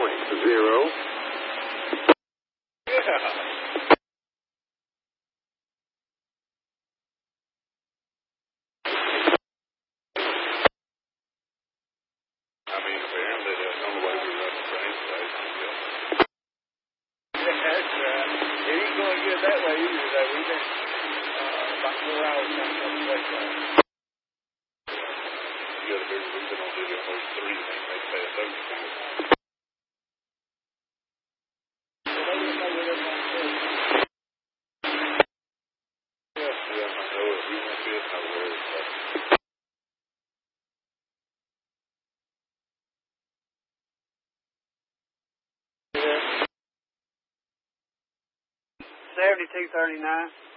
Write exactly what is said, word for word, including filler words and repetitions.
point zero. Yeah. I mean, apparently that's the only way we run the train station. Yeah, that's right. It ain't going good that way either, though. We've been uh, about four hours trying to come away from it. You got to figure we've been on duty almost three, and they make past those two. So they didn't know where they're going to go. Yeah, yeah, I know it. We won't get nowhere. But seventy-two thirty-nine.